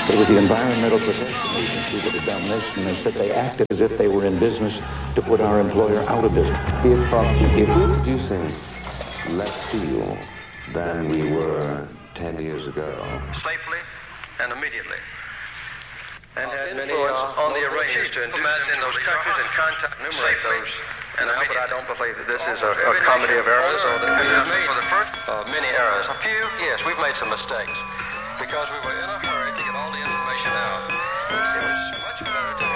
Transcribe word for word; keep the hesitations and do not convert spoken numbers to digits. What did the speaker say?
It was the Environmental Protection Agency that had done this, and they said they acted as if they were in business to put our employer out of business. If, if we're producing less steel than we were ten years ago. Safely and immediately. And had many uh, on the Iranians to implement in those countries and contact numerate those. And now, but I don't believe that this is a, a comedy of errors or that we have made for the first uh, many errors. A few, yes, we've made some mistakes because we were in a hurry to get all the information out. It was much better to